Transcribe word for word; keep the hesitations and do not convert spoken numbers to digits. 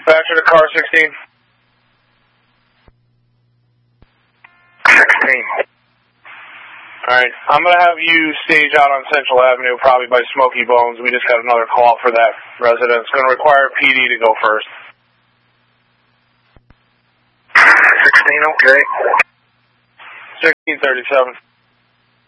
Dispatcher to car sixteen. sixteen. Alright, I'm going to have you stage out on Central Avenue, probably by Smoky Bones. We just got another call for that resident. It's going to require P D to go first. sixteen, okay. sixteen thirty-seven.